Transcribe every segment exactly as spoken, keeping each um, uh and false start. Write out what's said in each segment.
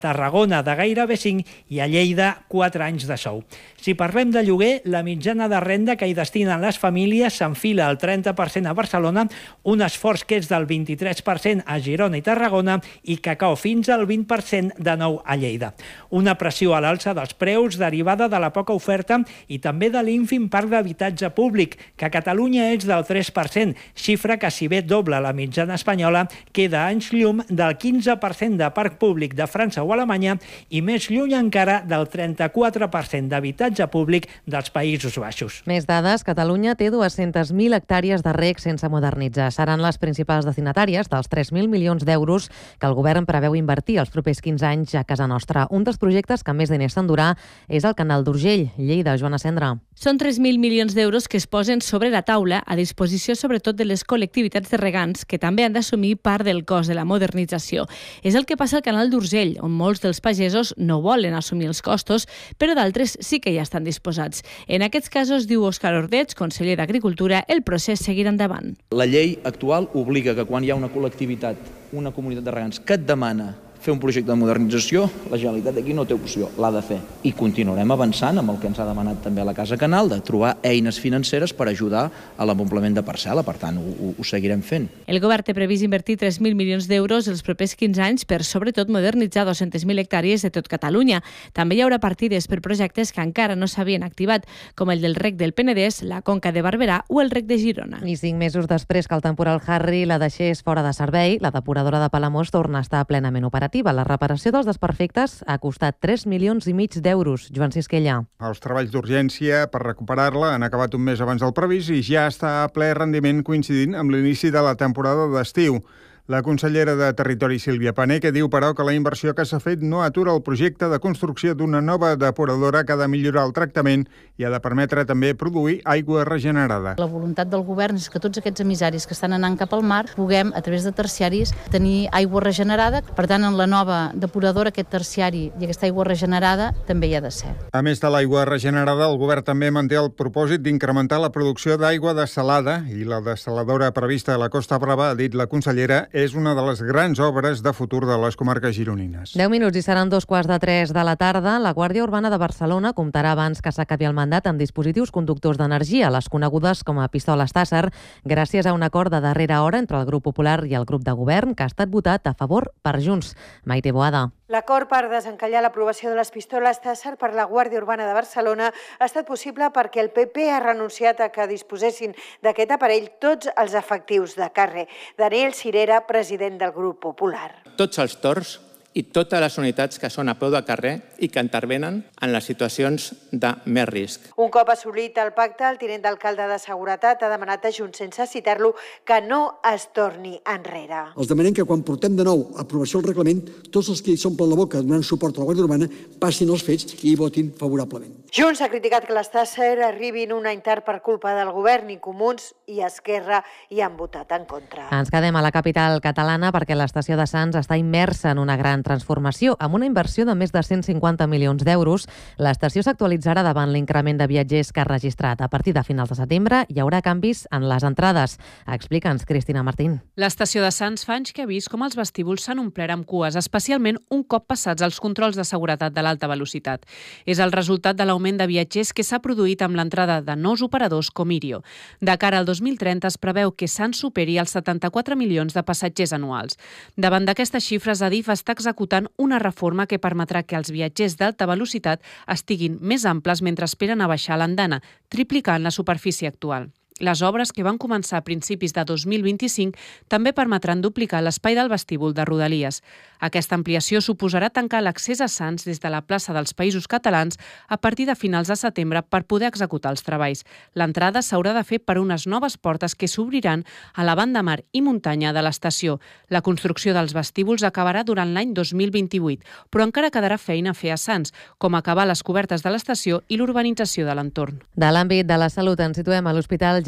Tarragona de gairebé cinc i a Lleida quatre anys de sou. Si parlem de lloguer, la mitjana de renda que hi destinen les famílies s'enfila al trenta per cent a Barcelona, un esforç que és del vint-i-tres per cent a Girona i Tarragona i que cau fins al vint per cent de nou a Lleida. Una pressió a l'alça dels preus derivada de la poca oferta i també de l'ínfim parc d'habitatge públic, que a Catalunya és del tres per cent, xifra que si bé doble la mitjana espanyola, queda anys llum del quinze per cent de parc públic de França o Alemanya i més lluny encara del trenta-quatre per cent d'habitatge públic dels Països Baixos. Més dades, Catalunya té dues-centes mil hectàrees de reg sense modernitzar. Seran les principals destinatàries dels tres mil milions d'euros que el govern preveu invertir els propers quinze anys a casa nostra. Un dels projectes que més diners s'endurà és el Canal d'Urgell, Lleida. Joana Cendra. Són tres mil milions d'euros que es posen sobre la taula a disposició sobretot de les col·lectivitats de regants que també han d'assumir part del cost de la modernització. És el que passa al Canal d'Urgell, on molts dels pagesos no volen assumir els costos, però d'altres sí que ja estan disposats. En aquests casos, diu Òscar Ordeig, conseller d'Agricultura, el procés seguirà endavant. La llei actual obliga que quan hi ha una col·lectivitat, una comunitat de regants que et demana fer un projecte de modernització, la Generalitat aquí no té opció, l'ha de fer. I continuarem avançant amb el que ens ha demanat també la Casa Canal, de trobar eines financeres per ajudar a l'ampliament de parcel·la. Per tant, ho, ho seguirem fent. El govern té previst invertir tres mil milions d'euros els propers quinze anys per, sobretot, modernitzar dues-centes mil hectàrees de tot Catalunya. També hi haurà partides per projectes que encara no s'havien activat, com el del reg del Penedès, la Conca de Barberà o el reg de Girona. I cinc mesos després que el temporal Harry la deixés fora de servei, la depuradora de Palamós torna a estar plenament operativa. La reparació dels desperfectes ha costat tres milions i mig d'euros. Joan Sisquella. Els treballs d'urgència per recuperar-la han acabat un mes abans del previst i ja està a ple rendiment coincidint amb l'inici de la temporada d'estiu. La consellera de Territori, Sílvia Pané, que diu, però, que la inversió que s'ha fet no atura el projecte de construcció d'una nova depuradora que ha de millorar el tractament i ha de permetre també produir aigua regenerada. La voluntat del govern és que tots aquests emissaris que estan anant cap al mar puguem, a través de terciaris, tenir aigua regenerada. Per tant, en la nova depuradora, aquest terciari i aquesta aigua regenerada també hi ha de ser. A més de l'aigua regenerada, el govern també manté el propòsit d'incrementar la producció d'aigua dessalada i la dessaladora prevista a la Costa Brava, ha dit la consellera, és una de les grans obres de futur de les comarques gironines. deu minuts i seran dos quarts de tres de la tarda. La Guàrdia Urbana de Barcelona comptarà abans que s'acabi el mandat amb dispositius conductors d'energia, les conegudes com a pistoles Tàsser, gràcies a un acord de darrera hora entre el grup popular i el grup de govern que ha estat votat a favor per Junts. Maite Boada. L'acord per desencallar l'aprovació de les pistoles Tàsser per la Guàrdia Urbana de Barcelona ha estat possible perquè el P P ha renunciat a que disposessin d'aquest aparell tots els efectius de carrer. Daniel Cirera, president del grup popular. Tots els torns i totes les unitats que són a peu de carrer i que intervenen en les situacions de més risc. Un cop assolit el pacte, el tinent d'alcalde de Seguretat ha demanat a Junts, sense citar-lo, que no es torni enrere. Els demanem que quan portem de nou a aprovació el reglament, tots els que hi s'omplen la boca donant suport a la Guàrdia Urbana passin els fets i hi votin favorablement. Junts ha criticat que les Tàsser arribin un any tard per culpa del govern i Comuns i Esquerra hi han votat en contra. Ens quedem a la capital catalana perquè l'estació de Sants està immersa en una gran transformació. Amb una inversió de més de cent cinquanta milions d'euros, l'estació s'actualitzarà davant l'increment de viatgers que ha registrat. A partir de finals de setembre hi haurà canvis en les entrades. Explica'ns, Cristina Martín. L'estació de Sants fa anys que ha vist com els vestíbuls s'han omplert amb cues, especialment un cop passats els controls de seguretat de l'alta velocitat. És el resultat de l'augment de viatgers que s'ha produït amb l'entrada de nous operadors com Irio. De cara al dos mil trenta es preveu que Sants superi els setanta-quatre milions de passatgers anuals. Davant d'aquestes xifres, Adif està executant una reforma que permetrà que els viatgers d'alta velocitat estiguin més amples mentre esperen a baixar l'andana, triplicant la superfície actual. Les obres, que van començar a principis de dos mil vint-i-cinc, també permetran duplicar l'espai del vestíbul de Rodalies. Aquesta ampliació suposarà tancar l'accés a Sants des de la plaça dels Països Catalans a partir de finals de setembre per poder executar els treballs. L'entrada s'haurà de fer per unes noves portes que s'obriran a la banda mar i muntanya de l'estació. La construcció dels vestíbuls acabarà durant l'any dos mil vint-i-vuit, però encara quedarà feina a fer a Sants, com acabar les cobertes de l'estació i l'urbanització de l'entorn. De l'àmbit de la salut ens situem a l'Hospital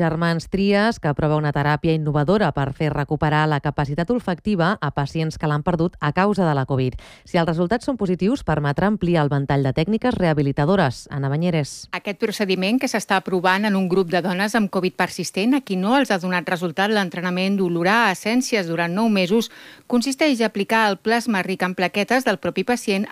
germans Trias, que prova una teràpia innovadora per fer recuperar la capacitat olfactiva a pacients que l'han perdut a causa de la Covid. Si els resultats són positius, permetrà ampliar el ventall de tècniques rehabilitadores. Anna Banyeres. Aquest procediment, que s'està provant en un grup de dones amb Covid persistent, a qui no els ha donat resultat l'entrenament d'olorar a essències durant nou mesos, consisteix a aplicar el plasma ric en plaquetes del propi pacient